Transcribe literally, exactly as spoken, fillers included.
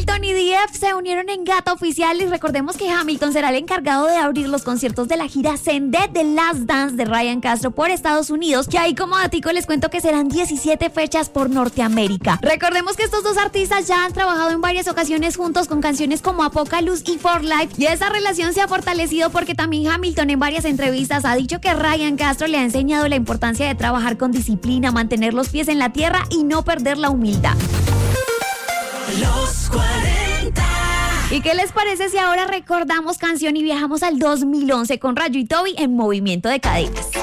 Hamilton y D F se unieron en Gata Oficial y recordemos que Hamilton será el encargado de abrir los conciertos de la gira Send It, The Last Dance de Ryan Castro por Estados Unidos, que ahí como datico les cuento que serán diecisiete fechas por Norteamérica. Recordemos que estos dos artistas ya han trabajado en varias ocasiones juntos con canciones como Apocalypse y For Life, y esa relación se ha fortalecido porque también Hamilton en varias entrevistas ha dicho que Ryan Castro le ha enseñado la importancia de trabajar con disciplina, mantener los pies en la tierra y no perder la humildad. Los cuarenta. ¿Y qué les parece si ahora recordamos canción y viajamos al dos mil once con Rayo y Toby en Movimiento de Cadenas?